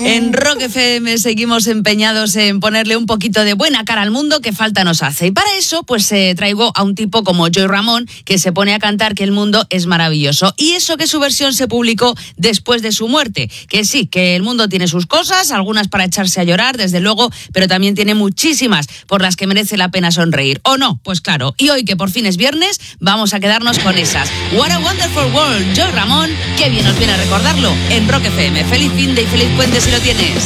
En Rock FM seguimos empeñados en ponerle un poquito de buena cara al mundo, que falta nos hace. Y para eso, pues traigo a un tipo como Joey Ramón, que se pone a cantar que el mundo es maravilloso. Y eso que su versión se publicó después de su muerte. Que sí, que el mundo tiene sus cosas, algunas para echarse a llorar, desde luego, pero también tiene muchísimas por las que merece la pena sonreír. ¿O no? Pues claro. Y hoy, que por fin es viernes, vamos a quedarnos con esas. What a Wonderful World, Joey Ramón, qué bien nos viene a recordarlo en Rock FM. Feliz fin de y feliz puente si lo tienes.